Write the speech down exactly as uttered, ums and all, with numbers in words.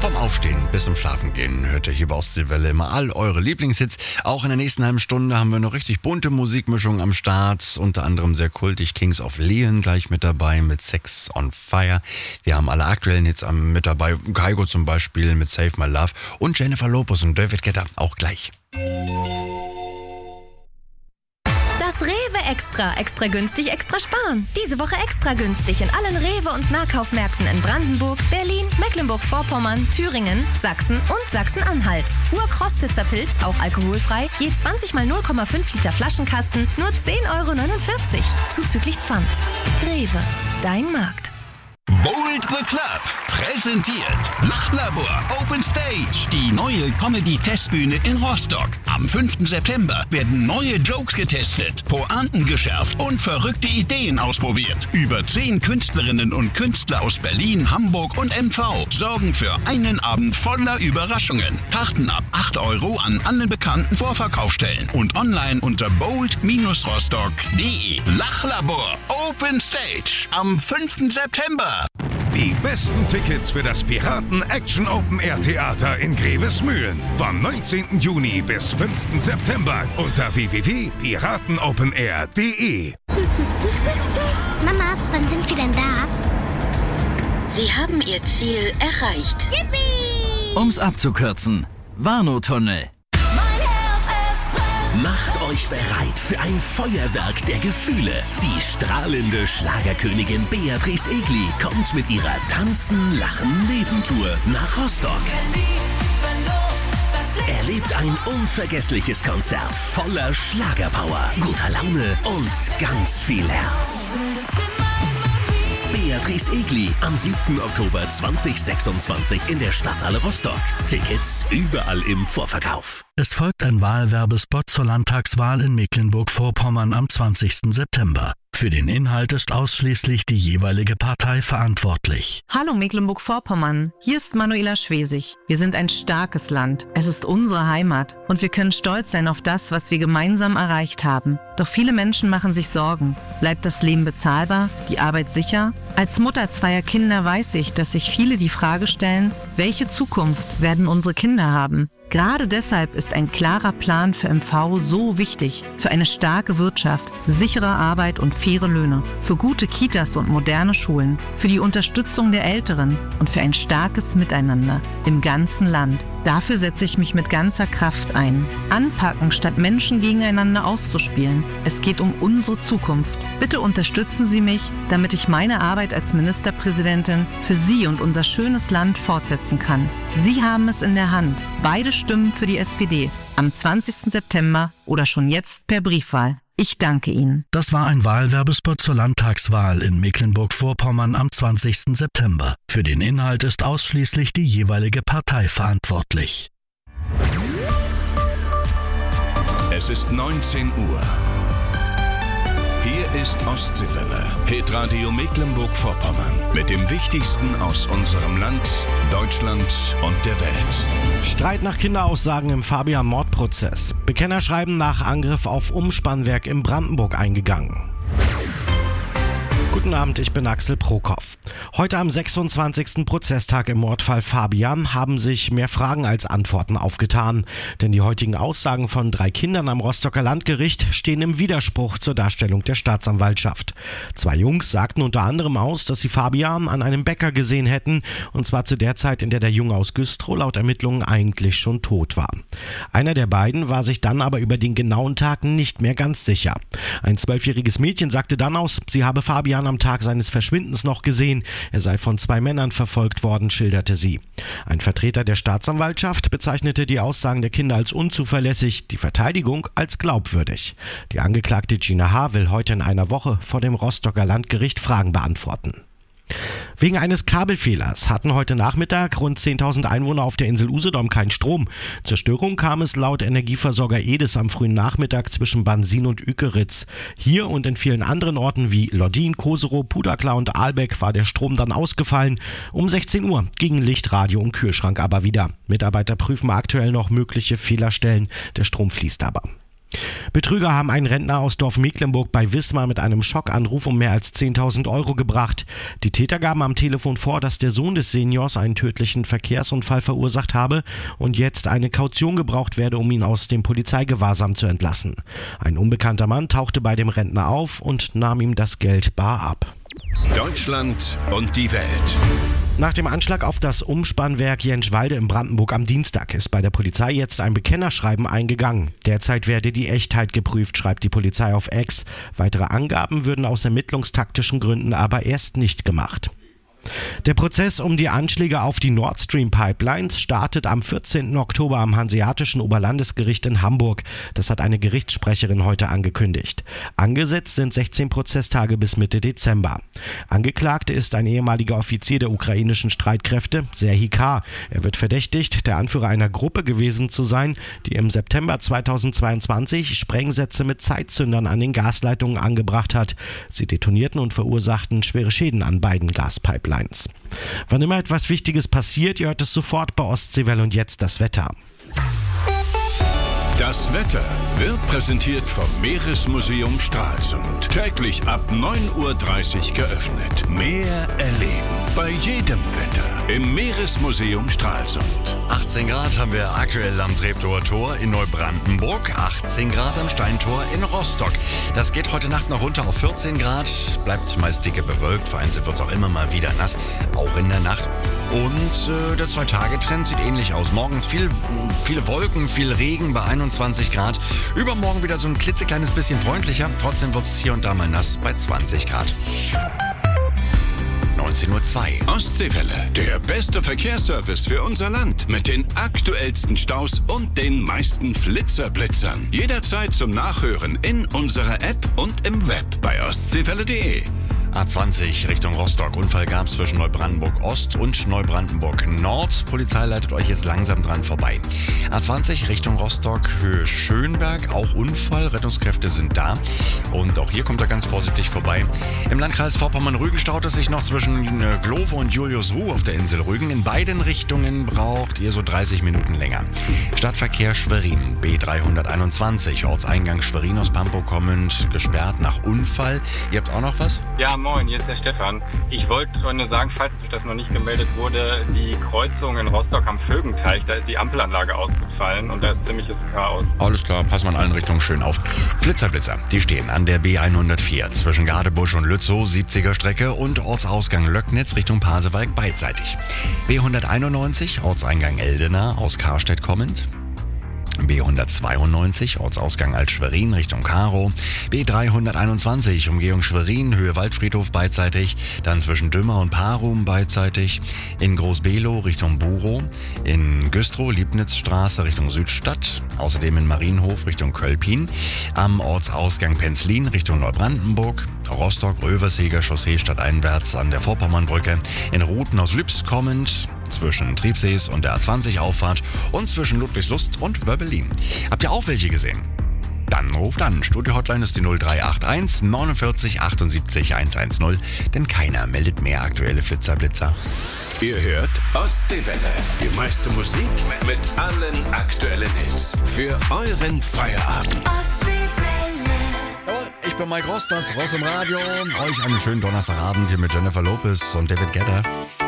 Vom Aufstehen bis zum Schlafengehen hört ihr hier bei Ostseewelle immer all eure Lieblingshits. Auch in der nächsten halben Stunde haben wir noch richtig bunte Musikmischung am Start. Unter anderem sehr kultig Kings of Leon gleich mit dabei mit Sex on Fire. Wir haben alle aktuellen Hits mit dabei. Kygo zum Beispiel mit Save My Love und Jennifer Lopez und David Guetta auch gleich. Das Rewe Extra. Extra günstig, extra sparen. Diese Woche extra günstig in allen Rewe- und Nahkaufmärkten in Brandenburg, Berlin, Mecklenburg-Vorpommern, Thüringen, Sachsen und Sachsen-Anhalt. Urkrostitzer Pilz, auch alkoholfrei, je zwanzig mal null Komma fünf Liter Flaschenkasten, nur zehn Euro neunundvierzig. Zuzüglich Pfand. Rewe, dein Markt. Bold the Club präsentiert Lachlabor Open Stage, die neue Comedy-Testbühne in Rostock. Am fünften September werden neue Jokes getestet, Pointen geschärft und verrückte Ideen ausprobiert. Über zehn Künstlerinnen und Künstler aus Berlin, Hamburg und M V sorgen für einen Abend voller Überraschungen. Karten ab acht Euro an allen bekannten Vorverkaufsstellen und online unter bold Bindestrich rostock punkt de. Lachlabor Open Stage am fünften September. Die besten Tickets für das Piraten Action Open Air Theater in Grevesmühlen vom neunzehnten Juni bis fünften September unter w w w punkt piratenopenair punkt de. Mama, wann sind wir denn da? Sie haben Ihr Ziel erreicht. Yippie! Um's abzukürzen, Warnow-Tunnel. Macht euch bereit für ein Feuerwerk der Gefühle. Die strahlende Schlagerkönigin Beatrice Egli kommt mit ihrer Tanzen, Lachen, Leben-Tour nach Rostock. Erlebt ein unvergessliches Konzert voller Schlagerpower, guter Laune und ganz viel Herz. Beatrice Egli am siebten Oktober zweitausendsechsundzwanzig in der Stadthalle Rostock. Tickets überall im Vorverkauf. Es folgt ein Wahlwerbespot zur Landtagswahl in Mecklenburg-Vorpommern am zwanzigsten September. Für den Inhalt ist ausschließlich die jeweilige Partei verantwortlich. Hallo Mecklenburg-Vorpommern, hier ist Manuela Schwesig. Wir sind ein starkes Land. Es ist unsere Heimat und wir können stolz sein auf das, was wir gemeinsam erreicht haben. Doch viele Menschen machen sich Sorgen. Bleibt das Leben bezahlbar? Die Arbeit sicher? Als Mutter zweier Kinder weiß ich, dass sich viele die Frage stellen, welche Zukunft werden unsere Kinder haben? Gerade deshalb ist ein klarer Plan für M V so wichtig. Für eine starke Wirtschaft, sichere Arbeit und faire Löhne. Für gute Kitas und moderne Schulen. Für die Unterstützung der Älteren und für ein starkes Miteinander im ganzen Land. Dafür setze ich mich mit ganzer Kraft ein. Anpacken, statt Menschen gegeneinander auszuspielen. Es geht um unsere Zukunft. Bitte unterstützen Sie mich, damit ich meine Arbeit als Ministerpräsidentin für Sie und unser schönes Land fortsetzen kann. Sie haben es in der Hand. Beide Stimmen für die S P D am zwanzigsten September oder schon jetzt per Briefwahl. Ich danke Ihnen. Das war ein Wahlwerbespot zur Landtagswahl in Mecklenburg-Vorpommern am zwanzigsten September. Für den Inhalt ist ausschließlich die jeweilige Partei verantwortlich. Es ist neunzehn Uhr. Hier ist Ostseewelle, Hitradio Mecklenburg-Vorpommern mit dem Wichtigsten aus unserem Land, Deutschland und der Welt. Streit nach Kinderaussagen im Fabian-Mordprozess. Bekenner schreiben nach Angriff auf Umspannwerk in Brandenburg eingegangen. Guten Abend, ich bin Axel Prokop. Heute am sechsundzwanzigsten Prozesstag im Mordfall Fabian haben sich mehr Fragen als Antworten aufgetan. Denn die heutigen Aussagen von drei Kindern am Rostocker Landgericht stehen im Widerspruch zur Darstellung der Staatsanwaltschaft. Zwei Jungs sagten unter anderem aus, dass sie Fabian an einem Bäcker gesehen hätten, und zwar zu der Zeit, in der der Junge aus Güstrow laut Ermittlungen eigentlich schon tot war. Einer der beiden war sich dann aber über den genauen Tag nicht mehr ganz sicher. Ein zwölfjähriges Mädchen sagte dann aus, sie habe Fabian am Tag seines Verschwindens noch gesehen. Er sei von zwei Männern verfolgt worden, schilderte sie. Ein Vertreter der Staatsanwaltschaft bezeichnete die Aussagen der Kinder als unzuverlässig, die Verteidigung als glaubwürdig. Die Angeklagte Gina H. will heute in einer Woche vor dem Rostocker Landgericht Fragen beantworten. Wegen eines Kabelfehlers hatten heute Nachmittag rund zehntausend Einwohner auf der Insel Usedom keinen Strom. Zur Störung kam es laut Energieversorger Edes am frühen Nachmittag zwischen Bansin und Ükeritz. Hier und in vielen anderen Orten wie Loddin, Koserow, Puderklar und Ahlbeck war der Strom dann ausgefallen. Um sechzehn Uhr gingen Licht, Radio und Kühlschrank aber wieder. Mitarbeiter prüfen aktuell noch mögliche Fehlerstellen. Der Strom fließt aber. Betrüger haben einen Rentner aus Dorf Mecklenburg bei Wismar mit einem Schockanruf um mehr als zehntausend Euro gebracht. Die Täter gaben am Telefon vor, dass der Sohn des Seniors einen tödlichen Verkehrsunfall verursacht habe und jetzt eine Kaution gebraucht werde, um ihn aus dem Polizeigewahrsam zu entlassen. Ein unbekannter Mann tauchte bei dem Rentner auf und nahm ihm das Geld bar ab. Deutschland und die Welt. Nach dem Anschlag auf das Umspannwerk Jentschwalde in Brandenburg am Dienstag ist bei der Polizei jetzt ein Bekennerschreiben eingegangen. Derzeit werde die Echtheit geprüft, schreibt die Polizei auf X. Weitere Angaben würden aus ermittlungstaktischen Gründen aber erst nicht gemacht. Der Prozess um die Anschläge auf die Nord Stream Pipelines startet am vierzehnten Oktober am Hanseatischen Oberlandesgericht in Hamburg. Das hat eine Gerichtssprecherin heute angekündigt. Angesetzt sind sechzehn Prozesstage bis Mitte Dezember. Angeklagt ist ein ehemaliger Offizier der ukrainischen Streitkräfte, Serhii K. Er wird verdächtigt, der Anführer einer Gruppe gewesen zu sein, die im September zweitausendzweiundzwanzig Sprengsätze mit Zeitzündern an den Gasleitungen angebracht hat. Sie detonierten und verursachten schwere Schäden an beiden Gaspipelines. Wann immer etwas Wichtiges passiert, ihr hört es sofort bei Ostseewelle und jetzt das Wetter. Das Wetter wird präsentiert vom Meeresmuseum Stralsund. Täglich ab neun Uhr dreißig geöffnet. Meer erleben bei jedem Wetter im Meeresmuseum Stralsund. achtzehn Grad haben wir aktuell am Treptower Tor in Neubrandenburg, achtzehn Grad am Steintor in Rostock. Das geht heute Nacht noch runter auf vierzehn Grad, bleibt meist dicke bewölkt, vereinzelt wird es auch immer mal wieder nass, auch in der Nacht. Und äh, der Zwei-Tage-Trend sieht ähnlich aus. Morgen viel, viele Wolken, viel Regen bei einundzwanzig Grad. Übermorgen wieder so ein klitzekleines bisschen freundlicher. Trotzdem wird es hier und da mal nass bei zwanzig Grad. neunzehn Uhr zwei. Ostseewelle, der beste Verkehrsservice für unser Land. Mit den aktuellsten Staus und den meisten Flitzerblitzern. Jederzeit zum Nachhören in unserer App und im Web bei ostseewelle punkt de. A zwanzig Richtung Rostock. Unfall gab es zwischen Neubrandenburg Ost und Neubrandenburg Nord. Polizei leitet euch jetzt langsam dran vorbei. A zwanzig Richtung Rostock, Höhe Schönberg. Auch Unfall. Rettungskräfte sind da. Und auch hier kommt er ganz vorsichtig vorbei. Im Landkreis Vorpommern-Rügen staut es sich noch zwischen Glowe und Juliusruh auf der Insel Rügen. In beiden Richtungen braucht ihr so dreißig Minuten länger. Stadtverkehr Schwerin. B dreihunderteinundzwanzig. Ortseingang Schwerin aus Pampo kommend. Gesperrt nach Unfall. Ihr habt auch noch was? Ja, moin, hier ist der Stefan. Ich wollte nur sagen, falls euch das noch nicht gemeldet wurde, die Kreuzung in Rostock am Vögenteich, da ist die Ampelanlage ausgefallen und da ist ziemliches Chaos. Alles klar, passen wir in allen Richtungen schön auf. Flitzerblitzer, die stehen an der B hundertvier zwischen Gadebusch und Lützow, siebziger Strecke und Ortsausgang Löcknitz Richtung Pasewalk beidseitig. B hunderteinundneunzig, Ortseingang Eldena aus Karstedt kommend. B hundertzweiundneunzig, Ortsausgang Alt-Schwerin Richtung Karow. B dreihunderteinundzwanzig, Umgehung Schwerin, Höhe Waldfriedhof beidseitig. Dann zwischen Dümmer und Parum beidseitig. In Groß-Below Richtung Burow. In Güstrow, Liebnitzstraße Richtung Südstadt. Außerdem in Marienhof Richtung Kölpin. Am Ortsausgang Penzlin Richtung Neubrandenburg. Rostock, Röversheger Chaussee stadteinwärts an der Vorpommernbrücke. In Ruthen aus Lübs kommend. Zwischen Triebsees und der A zwanzig Auffahrt und zwischen Ludwigslust und Wöbbelin. Habt ihr auch welche gesehen? Dann ruft an. Studio-Hotline ist die null drei acht eins neunundvierzig achtundsiebzig hundertzehn, denn keiner meldet mehr aktuelle Flitzerblitzer. Ihr hört Ostseewelle, die meiste Musik mit allen aktuellen Hits für euren Feierabend. Jawohl, ich bin Mike Ross, das Ross im Radio. Euch einen schönen Donnerstagabend hier mit Jennifer Lopez und David Guetta.